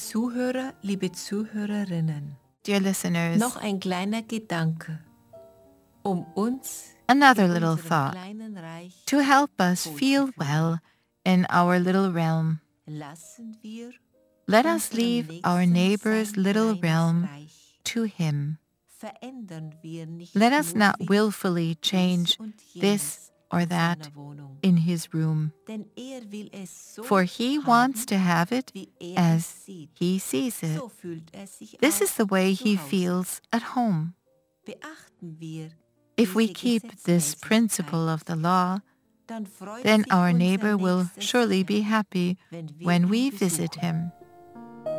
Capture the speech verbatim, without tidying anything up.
Zuhörer, liebe Zuhörerinnen, Dear listeners, noch ein kleiner Gedanke, um uns another in little unserem thought kleinen Reich to help us feel well in our little realm. lassen wir Let us unserem leave our Nächsten neighbor's sein little kleines realm Reich. to him. Verändern wir nicht Let us not mutwillig willfully dies change und this jenes or in that seiner Wohnung. in his room, Denn er will es so for he haben, wants to have it wie er as es sieht. he sees it. So fühlt er sich This auch is the way zu he Hause. feels at home. Beachten wir If we diese keep this principle Gesetzmäßigkeit, of the law, dann freut then sich our unser neighbor will Nächster surely sehr, be happy wenn wir when ihn we besuchen. visit him.